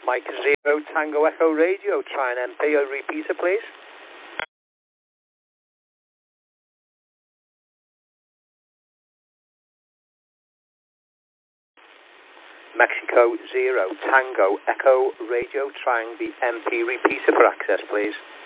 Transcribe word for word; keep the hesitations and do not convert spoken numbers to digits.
Mike Zero Tango Echo Radio, try an M P O repeater please. Mexico Zero Tango Echo Radio, trying the M P repeater for access please.